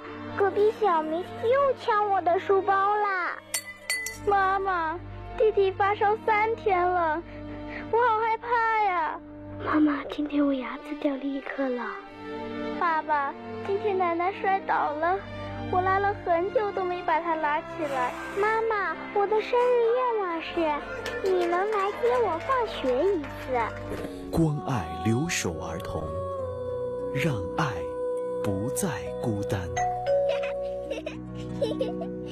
隔壁小明又抢我的书包啦！ 妈妈，弟弟发烧3天了，我好害怕呀！ 妈妈，今天我牙齿掉了1颗了。 爸爸，今天奶奶摔倒了，我拉了很久都没把她拉起来。 妈妈，我的生日愿望是你能来接我放学一次。 关爱留守儿童，让爱不再孤单。